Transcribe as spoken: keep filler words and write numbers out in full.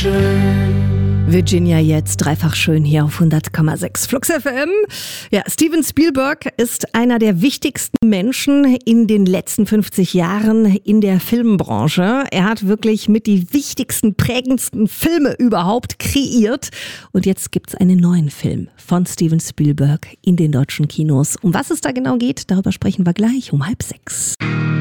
schön. Virginia jetzt dreifach schön hier auf hundert Komma sechs Flux F M. Ja, Steven Spielberg ist einer der wichtigsten Menschen in den letzten fünfzig Jahren in der Filmbranche. Er hat wirklich mit die wichtigsten, prägendsten Filme überhaupt kreiert. Und jetzt gibt's einen neuen Film von Steven Spielberg in den deutschen Kinos. Um was es da genau geht, darüber sprechen wir gleich um halb sechs.